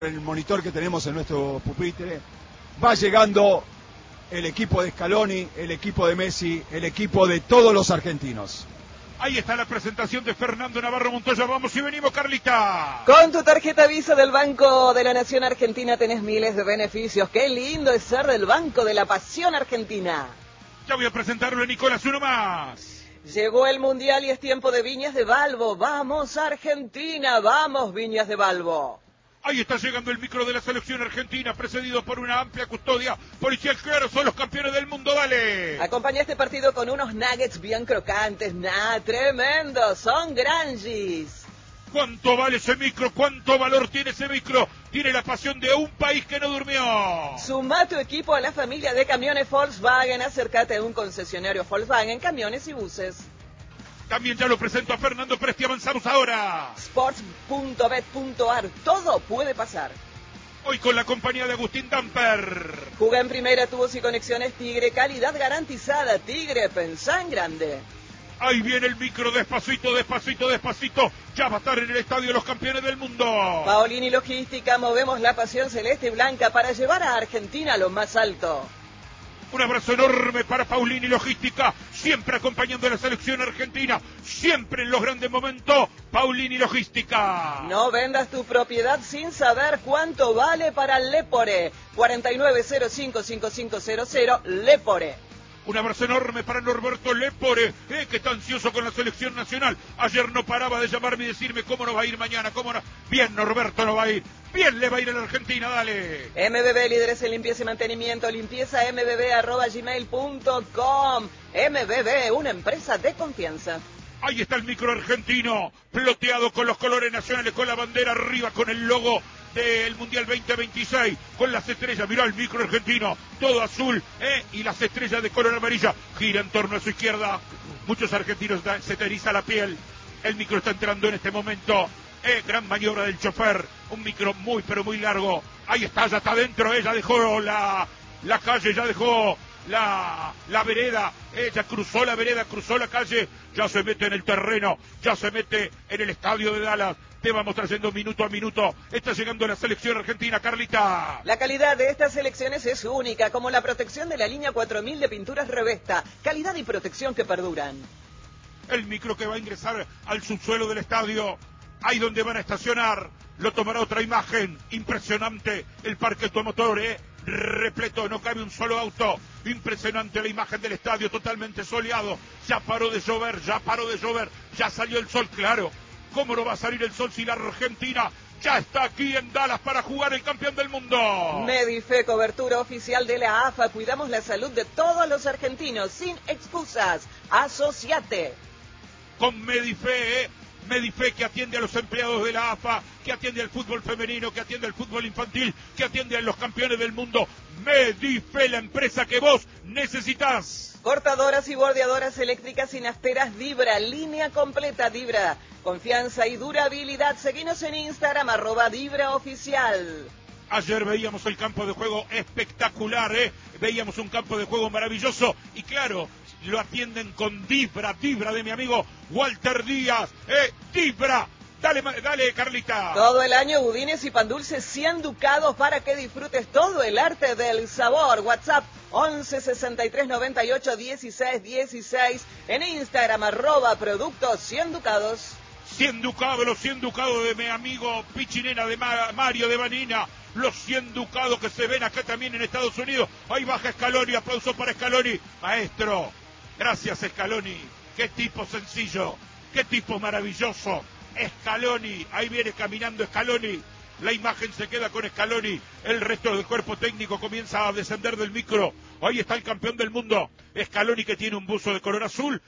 el monitor que tenemos en nuestro pupitre, va llegando el equipo de Scaloni, el equipo de Messi, el equipo de todos los argentinos. Ahí está la presentación de Fernando Navarro Montoya. Vamos y venimos, Carlita. Con tu tarjeta Visa del Banco de la Nación Argentina tenés miles de beneficios. Qué lindo es ser del Banco de la Pasión Argentina. Ya voy a presentarlo, Nicolás, uno más. Llegó el Mundial y es tiempo de Viñas de Balbo. ¡Vamos, Argentina! ¡Vamos, Viñas de Balbo! Ahí está llegando el micro de la selección argentina, precedido por una amplia custodia policial. Claro, son los campeones del mundo, dale. Acompaña este partido con unos nuggets bien crocantes, tremendos, son granjis. ¿Cuánto vale ese micro? ¿Cuánto valor tiene ese micro? Tiene la pasión de un país que no durmió. Suma tu equipo a la familia de camiones Volkswagen. Acércate a un concesionario Volkswagen, camiones y buses. También ya lo presento a Fernando Presti. Avanzamos ahora. Sports.bet.ar. Todo puede pasar. Hoy con la compañía de Agustín Damper. Juga en primera, tubos y conexiones Tigre. Calidad garantizada. Tigre, pensá en grande. Ahí viene el micro, despacito, despacito, despacito. Ya va a estar en el estadio los campeones del mundo. Paolini Logística, movemos la pasión celeste y blanca para llevar a Argentina a lo más alto. Un abrazo enorme para Paolini Logística, siempre acompañando a la selección argentina, siempre en los grandes momentos, Paolini Logística. No vendas tu propiedad sin saber cuánto vale para Lepore. 49055500 Lepore. Un abrazo enorme para Norberto Lepore, que está ansioso con la selección nacional. Ayer no paraba de llamarme y decirme cómo nos va a ir mañana, cómo no. Bien, Norberto no va a ir. Bien le va a ir a la Argentina, dale. MBB, líderes en limpieza y mantenimiento. Limpieza mbb@gmail.com. MBB, una empresa de confianza. Ahí está el micro argentino, ploteado con los colores nacionales, con la bandera arriba, con el logo del Mundial 2026, con las estrellas. Mirá el micro argentino, todo azul, y las estrellas de color amarilla. Gira en torno a su izquierda. Muchos argentinos se te eriza la piel. El micro está entrando en este momento. Gran maniobra del chofer. Un micro muy, pero muy largo. Ahí está, ya está adentro. Ya dejó la calle, ya dejó la vereda. Ya cruzó la vereda, cruzó la calle. Ya se mete en el terreno. Ya se mete en el estadio de Dallas. Te vamos trayendo minuto a minuto. Está llegando la selección argentina, Carlita. La calidad de estas selecciones es única, como la protección de la línea 4000 de pinturas Revesta. Calidad y protección que perduran. El micro que va a ingresar al subsuelo del estadio. Ahí donde van a estacionar, lo tomará otra imagen impresionante, el parque automotor, repleto, no cabe un solo auto, impresionante la imagen del estadio, totalmente soleado, ya paró de llover, ya salió el sol, claro, ¿cómo no va a salir el sol si la Argentina ya está aquí en Dallas para jugar el campeón del mundo? Medife, cobertura oficial de la AFA, cuidamos la salud de todos los argentinos, sin excusas, asociate. Con Medife, Medife, que atiende a los empleados de la AFA, que atiende al fútbol femenino, que atiende al fútbol infantil, que atiende a los campeones del mundo. Medife, la empresa que vos necesitas. Cortadoras y bordeadoras eléctricas sin asperas Vibra, línea completa Vibra. Confianza y durabilidad. Seguinos en Instagram, @VibraOficial. Ayer veíamos el campo de juego espectacular, veíamos un campo de juego maravilloso y claro, lo atienden con Vibra de mi amigo Walter Díaz, Vibra. Dale, Carlita. Todo el año budines y pan dulces 100 ducados para que disfrutes todo el arte del sabor. WhatsApp 11 63 98 16 16. En Instagram @productos 100 ducados. 100 ducados, los 100 ducados de mi amigo Pichinena, de Mario de Vanina. Los 100 ducados que se ven acá también en Estados Unidos. Ahí baja Scaloni, aplauso para Scaloni. Maestro, gracias Scaloni. Qué tipo sencillo, qué tipo maravilloso. Scaloni, ahí viene caminando Scaloni. La imagen se queda con Scaloni. El resto del cuerpo técnico comienza a descender del micro. Ahí está el campeón del mundo. Scaloni, que tiene un buzo de color azul.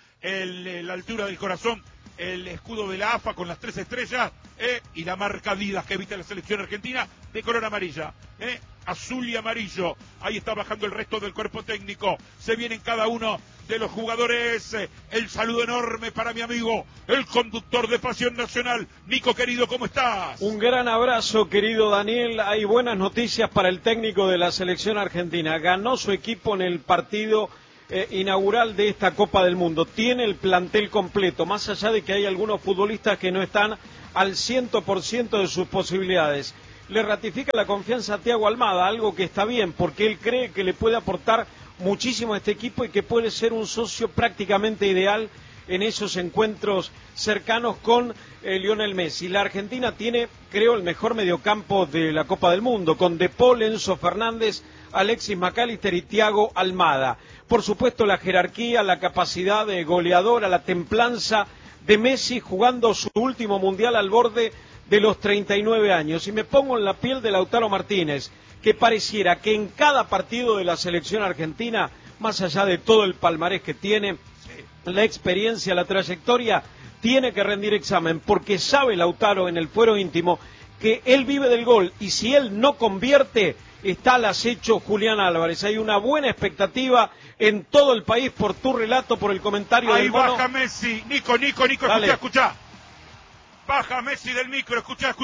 La altura del corazón. El escudo de la AFA con las 3 estrellas, y la marca Adidas que evita la selección argentina de color amarilla, azul y amarillo. Ahí está bajando el resto del cuerpo técnico. Se vienen cada uno de los jugadores. El saludo enorme para mi amigo, el conductor de Pasión Nacional. Nico, querido, ¿cómo estás? Un gran abrazo, querido Daniel. Hay buenas noticias para el técnico de la selección argentina. Ganó su equipo en el partido inaugural de esta Copa del Mundo. Tiene el plantel completo, más allá de que hay algunos futbolistas que no están al 100% de sus posibilidades. le ratifica la confianza a Thiago Almada, algo que está bien, porque él cree que le puede aportar muchísimo a este equipo y que puede ser un socio prácticamente ideal en esos encuentros cercanos con Lionel Messi. La Argentina tiene, creo, el mejor mediocampo de la Copa del Mundo, con De Paul, Enzo Fernández, Alexis McAllister y Thiago Almada. Por supuesto, la jerarquía, la capacidad de goleadora, la templanza de Messi jugando su último mundial al borde de los 39 años. Y me pongo en la piel de Lautaro Martínez, que pareciera que en cada partido de la selección argentina, más allá de todo el palmarés que tiene, la experiencia, la trayectoria, tiene que rendir examen, porque sabe Lautaro en el fuero íntimo que él vive del gol, y si él no convierte, está al acecho Julián Álvarez. Hay una buena expectativa en todo el país por tu relato, por el comentario del Mono. Ahí baja Messi, Nico, escucha. Baja Messi del micro, escucha.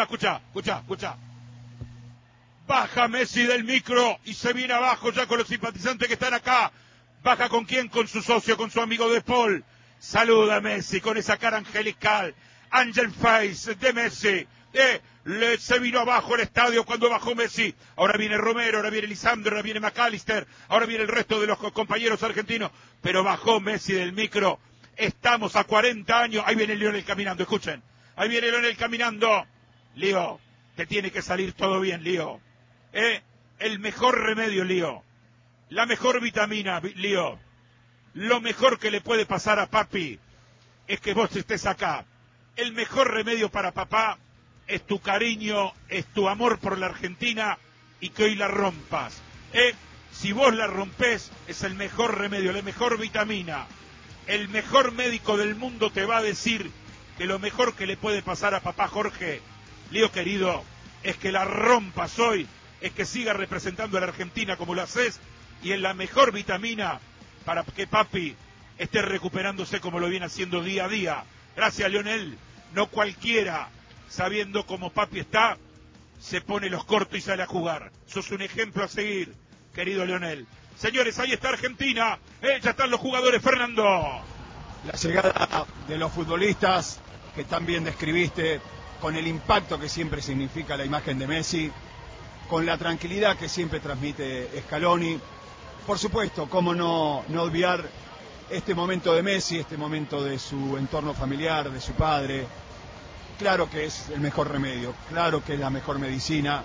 Baja Messi del micro y se viene abajo ya con los simpatizantes que están acá. ¿Baja con quién? Con su socio, con su amigo De Paul. Saluda a Messi con esa cara angelical. Angel Face de Messi. Se vino abajo el estadio cuando bajó Messi. Ahora viene Romero, ahora viene Lisandro, ahora viene McAllister, ahora viene el resto de los compañeros argentinos. Pero bajó Messi del micro. Estamos a 40 años. Ahí viene Lionel caminando, escuchen. Ahí viene Lionel caminando. Lío, te tiene que salir todo bien, Lío. El mejor remedio, Lío. La mejor vitamina, Lío. Lo mejor que le puede pasar a papi es que vos estés acá. El mejor remedio para papá es tu cariño, es tu amor por la Argentina y que hoy la rompas. Si vos la rompés, es el mejor remedio, la mejor vitamina. El mejor médico del mundo te va a decir que lo mejor que le puede pasar a papá Jorge, Lío querido, es que la rompas hoy, es que sigas representando a la Argentina como lo haces, y es la mejor vitamina para que papi esté recuperándose como lo viene haciendo día a día. Gracias, Lionel. No cualquiera, sabiendo cómo papi está, se pone los cortos y sale a jugar. Sos un ejemplo a seguir, querido Lionel. Señores, ahí está Argentina. Ya están los jugadores, Fernando. La llegada de los futbolistas, que tan bien describiste, con el impacto que siempre significa la imagen de Messi, con la tranquilidad que siempre transmite Scaloni. Por supuesto, cómo no obviar este momento de Messi, este momento de su entorno familiar, de su padre. Claro que es el mejor remedio, claro que es la mejor medicina,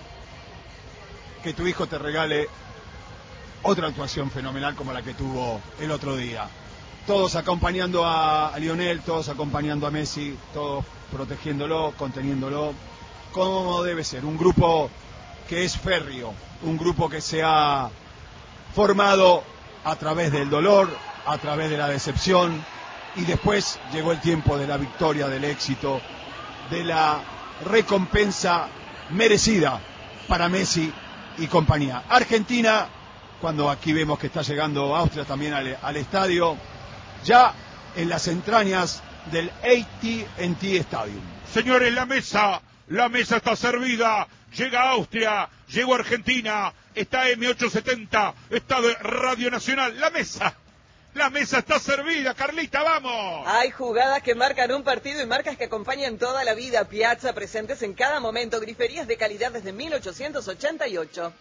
que tu hijo te regale otra actuación fenomenal como la que tuvo el otro día. Todos acompañando a Lionel, todos acompañando a Messi, todos protegiéndolo, conteniéndolo, como debe ser. Un grupo que es férreo, un grupo que se ha formado a través del dolor, a través de la decepción, y después llegó el tiempo de la victoria, del éxito, de la recompensa merecida para Messi y compañía. Argentina, cuando aquí vemos que está llegando Austria también al estadio, ya en las entrañas del AT&T Stadium. Señores, la mesa está servida. Llega Austria, llegó Argentina, está M870, está de Radio Nacional. La mesa está servida, Carlita, vamos. Hay jugadas que marcan un partido y marcas que acompañan toda la vida. Piazza, presentes en cada momento. Griferías de calidad desde 1888.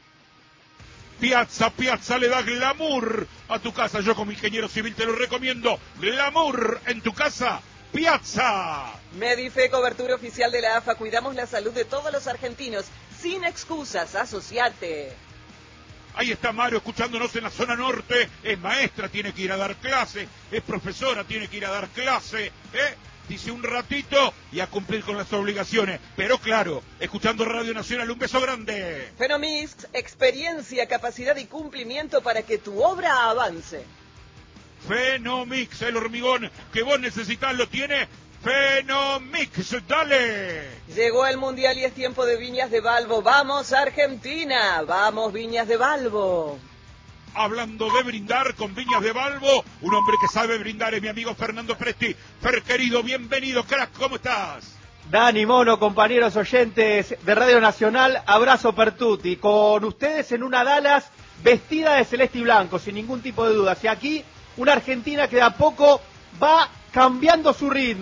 Piazza le da glamour a tu casa. Yo como ingeniero civil te lo recomiendo. Glamour en tu casa. Piazza. Medife, cobertura oficial de la AFA. Cuidamos la salud de todos los argentinos. Sin excusas, asociate. Ahí está Mario escuchándonos en la zona norte. Es maestra, tiene que ir a dar clase. Es profesora, tiene que ir a dar clase. Dice un ratito y a cumplir con las obligaciones. Pero claro, escuchando Radio Nacional, un beso grande. Fenomix, experiencia, capacidad y cumplimiento para que tu obra avance. Fenomix, el hormigón que vos necesitas lo tiene Fenomix, dale. Llegó el Mundial y es tiempo de Viñas de Balbo. ¡Vamos, Argentina! ¡Vamos, Viñas de Balbo! Hablando de brindar con Viñas de Balbo, un hombre que sabe brindar es mi amigo Fernando Presti. Fer, querido, bienvenido, crack, ¿cómo estás? Dani, Mono, compañeros oyentes de Radio Nacional, abrazo per tutti. Con ustedes en una Dallas vestida de celeste y blanco, sin ningún tipo de dudas. Y aquí una Argentina que de a poco va cambiando su ritmo,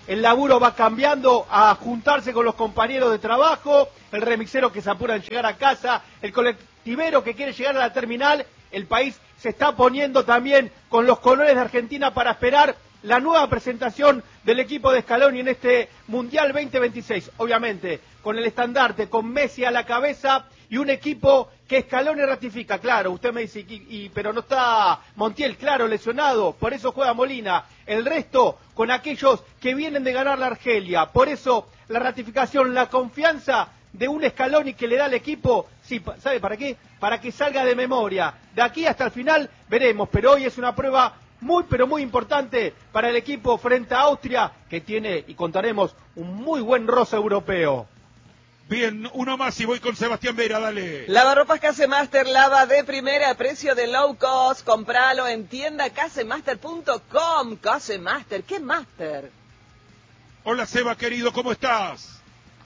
el laburo va cambiando a juntarse con los compañeros de trabajo, el remixero que se apura en llegar a casa, el colectivero que quiere llegar a la terminal. El país se está poniendo también con los colores de Argentina para esperar la nueva presentación del equipo de Scaloni en este Mundial 2026. Obviamente, con el estandarte, con Messi a la cabeza y un equipo que Scaloni ratifica. Claro, usted me dice, pero no está Montiel, claro, lesionado, por eso juega Molina. El resto, con aquellos que vienen de ganar la Argelia. Por eso, la ratificación, la confianza de un Scaloni que le da al equipo, sí, ¿sabe para qué? Para que salga de memoria. De aquí hasta el final veremos, pero hoy es una prueba muy, pero muy importante para el equipo frente a Austria, que tiene, y contaremos, un muy buen roce europeo. Bien, uno más y voy con Sebastián Vera, dale. Lavarropas Casemaster, lava de primera, precio de low cost. Compralo en tienda casemaster.com. Casemaster, ¿qué master? Hola Seba, querido, ¿cómo estás?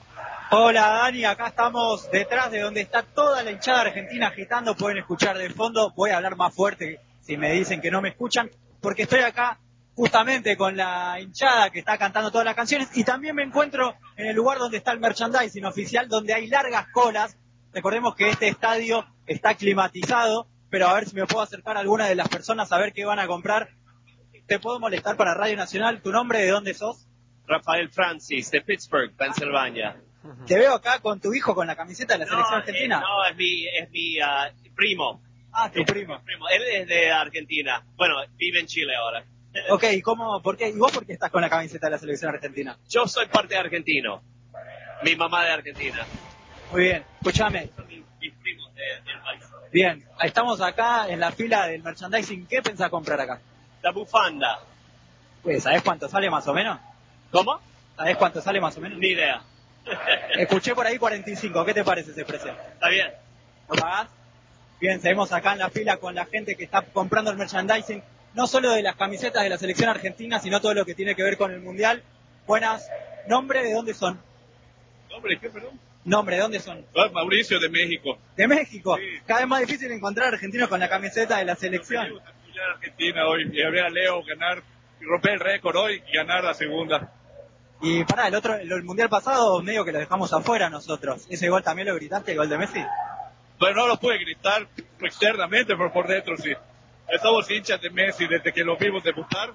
Hola Dani, acá estamos detrás de donde está toda la hinchada argentina agitando, pueden escuchar de fondo, voy a hablar más fuerte si me dicen que no me escuchan, porque estoy acá justamente con la hinchada que está cantando todas las canciones y también me encuentro en el lugar donde está el merchandising oficial, donde hay largas colas. Recordemos que este estadio está climatizado, pero a ver si me puedo acercar a alguna de las personas a ver qué van a comprar. ¿Te puedo molestar para Radio Nacional? ¿Tu nombre, de dónde sos? Rafael Francis, de Pittsburgh, Pensilvania. Te veo acá con tu hijo con la camiseta de la selección argentina. No, es mi primo. Ah, tu primo. Él es de Argentina. Bueno, vive en Chile ahora. Ok, ¿y por qué? ¿Y vos por qué estás con la camiseta de la selección argentina? Yo soy parte argentino. Mi mamá de Argentina. Muy bien, escúchame. Son mis primos del país. Bien, estamos acá en la fila del merchandising. ¿Qué pensás comprar acá? La bufanda. Pues, ¿sabés cuánto sale más o menos? ¿Cómo? ¿Sabés cuánto sale más o menos? Ni idea. Escuché por ahí 45, ¿qué te parece ese precio? Está bien. ¿Lo pagás? Bien, seguimos acá en la fila con la gente que está comprando el merchandising, no solo de las camisetas de la selección argentina, sino todo lo que tiene que ver con el Mundial. Buenas, ¿nombre de dónde son? ¿Nombre qué, perdón? ¿Nombre de dónde son? Mauricio, de México. ¿De México? Sí. Cada vez más difícil encontrar argentinos con la camiseta de la selección. Venimos a apoyar a Argentina hoy y a ver a Leo ganar, y romper el récord hoy y ganar la segunda. Y pará, el Mundial pasado medio que lo dejamos afuera nosotros. ¿Ese gol también lo gritaste, el gol de Messi? Pero no lo pude gritar externamente, pero por dentro sí. Estamos hinchas de Messi desde que lo vimos debutar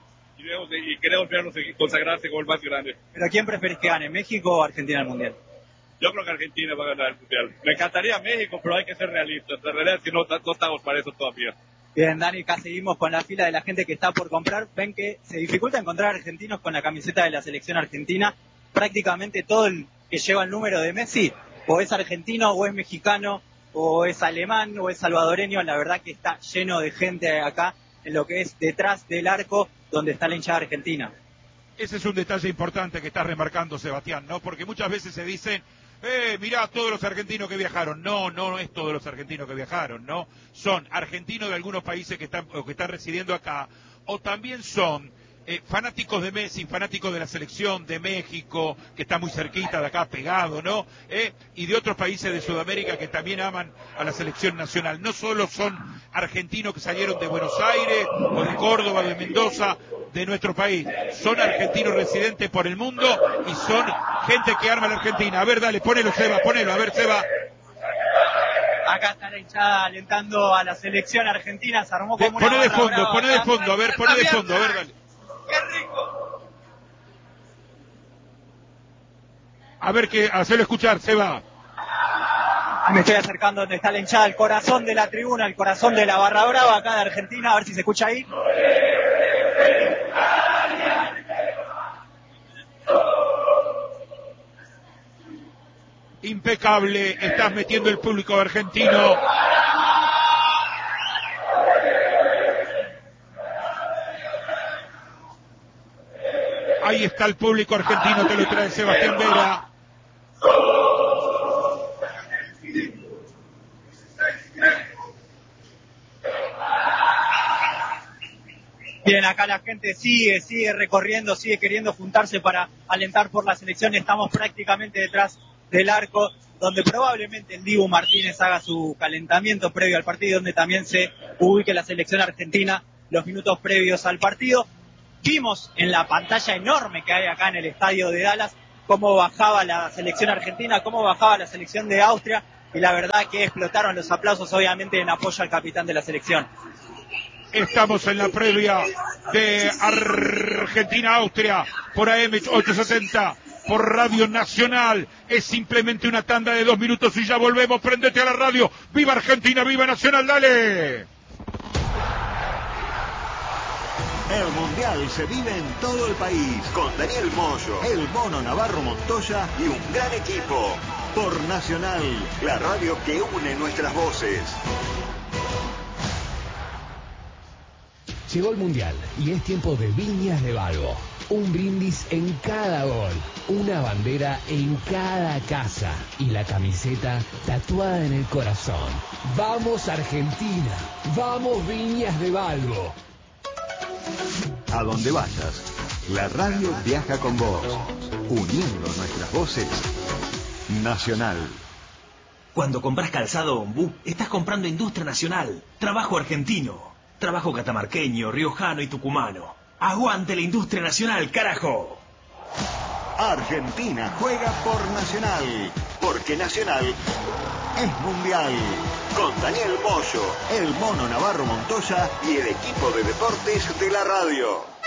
y queremos verlo consagrarse como el más grande. ¿Pero quién preferís que gane, México o Argentina el Mundial? Yo creo que Argentina va a ganar el Mundial. Me encantaría México, pero hay que ser realistas. La realidad es que no estamos para eso todavía. Bien, Dani, acá seguimos con la fila de la gente que está por comprar. Ven que se dificulta encontrar argentinos con la camiseta de la selección argentina. Prácticamente todo el que lleva el número de Messi, o es argentino, o es mexicano, o es alemán, o es salvadoreño. La verdad que está lleno de gente acá en lo que es detrás del arco donde está la hinchada argentina. Ese es un detalle importante que estás remarcando, Sebastián, ¿no? Porque muchas veces se dicen, mirá todos los argentinos que viajaron. No es todos los argentinos que viajaron, ¿no? Son argentinos de algunos países que están residiendo acá, o también son fanáticos de Messi, fanáticos de la selección de México, que está muy cerquita de acá, pegado, ¿no? Y de otros países de Sudamérica que también aman a la selección nacional. No solo son argentinos que salieron de Buenos Aires, o de Córdoba, o de Mendoza, de nuestro país. Son argentinos residentes por el mundo y son gente que arma la Argentina. A ver, dale, ponelo, Seba, ponelo, a ver, Seba. Acá está la hinchada alentando a la selección argentina, se armó como Poné una de barra fondo, brava poné de acá. fondo, a ver, poné de fondo, a ver, dale. ¡Qué rico! A ver, hacelo escuchar, Seba. Me estoy acercando donde está la hinchada, el corazón de la tribuna, el corazón de la barra brava acá de Argentina, a ver si se escucha ahí. Impecable, estás metiendo el público argentino. Ahí está el público argentino, te lo trae Sebastián Vera. Bien, acá la gente sigue recorriendo, sigue queriendo juntarse para alentar por la selección. Estamos prácticamente detrás del arco, donde probablemente el Dibu Martínez haga su calentamiento previo al partido, donde también se ubique la selección argentina los minutos previos al partido. Vimos en la pantalla enorme que hay acá en el estadio de Dallas cómo bajaba la selección argentina, cómo bajaba la selección de Austria, y la verdad que explotaron los aplausos, obviamente, en apoyo al capitán de la selección. Estamos en la previa de Argentina-Austria por AM 870, por Radio Nacional. Es simplemente una tanda de 2 minutos y ya volvemos. Prendete a la radio. ¡Viva Argentina! ¡Viva Nacional! ¡Dale! El Mundial se vive en todo el país con Daniel Moyo, el Mono Navarro Montoya y un gran equipo. Por Nacional, la radio que une nuestras voces. Llegó el Mundial y es tiempo de Viñas de Valvo. Un brindis en cada gol, una bandera en cada casa y la camiseta tatuada en el corazón. ¡Vamos Argentina! ¡Vamos Viñas de Valvo! A donde vayas, la radio viaja con vos, uniendo nuestras voces. Nacional. Cuando compras calzado Ombú, estás comprando industria nacional, trabajo argentino, trabajo catamarqueño, riojano y tucumano. ¡Aguante la industria nacional, carajo! Argentina juega por Nacional, porque Nacional es mundial. Con Daniel Moyo, el Mono Navarro Montoya y el equipo de deportes de la radio.